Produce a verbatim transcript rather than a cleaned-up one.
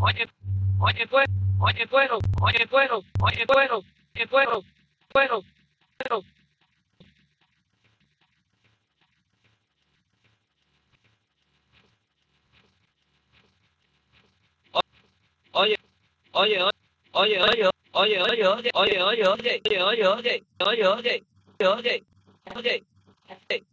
oye, oye, cuero, oye, cuero, oye, cuero, oye, cuero, oye, cuero, cuero, cuero. Oye, oye, oye, oye, oye, oye, oye, oye, oye, oye, oye, oye, oye, oye, oye, oye, oye, oye, oye.